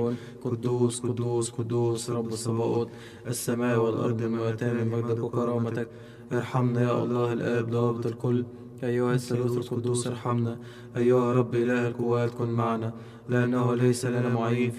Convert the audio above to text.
قائلون قدوس قدوس قدوس رب الصباؤوت، السماء والأرض ملوءتان من مجدك وكرامتك. ارحمنا يا الله الآب ضابط الكل، أيها الثالوث القدوس ارحمنا. أيها رب إله القوات كن معنا، لأنه ليس لنا معين